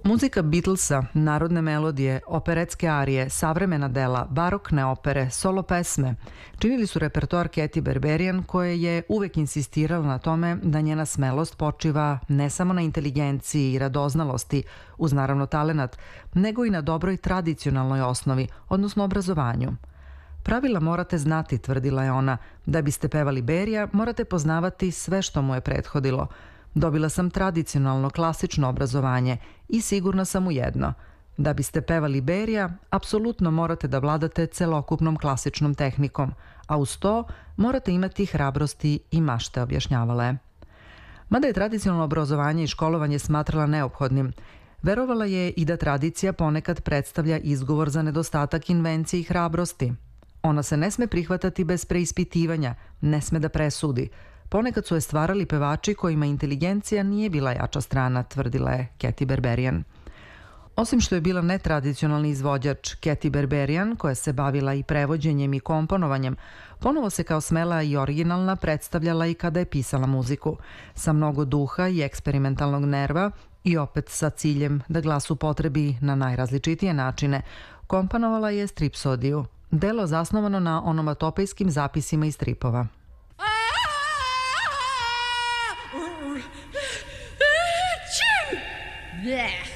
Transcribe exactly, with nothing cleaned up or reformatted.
Muzika Beatlesa, narodne melodije, operetske arije, savremena dela, barokne opere, solo pesme činili su repertoar Katy Berberian, koja je uvek insistirala na tome da njena smelost počiva ne samo na inteligenciji i radoznalosti, uz naravno talenat, nego i na dobroj tradicionalnoj osnovi, odnosno obrazovanju. Pravila morate znati, tvrdila je ona, da biste pevali Berija, morate poznavati sve što mu je prethodilo. Dobila sam tradicionalno klasično obrazovanje i sigurna sam u jedno. Da biste pevali Berija, apsolutno morate da vladate celokupnom klasičnom tehnikom, a uz to morate imati hrabrosti i mašte, objašnjavala je. Mada je tradicionalno obrazovanje i školovanje smatrala neophodnim, verovala je i da tradicija ponekad predstavlja izgovor za nedostatak invencije i hrabrosti. Ona se ne sme prihvatati bez preispitivanja, ne sme da presudi. Ponekad su je stvarali pevači kojima inteligencija nije bila jača strana, tvrdila je Katy Berberian. Osim što je bila netradicionalni izvođač, Katy Berberian, koja se bavila i prevođenjem i komponovanjem, ponovo se kao smela i originalna predstavljala i kada je pisala muziku, sa mnogo duha i eksperimentalnog nerva i opet sa ciljem da glas upotrebi na najrazličitije načine. Komponovala je Stripsodiju, delo zasnovano na onomatopejskim zapisima iz stripova. Yeah.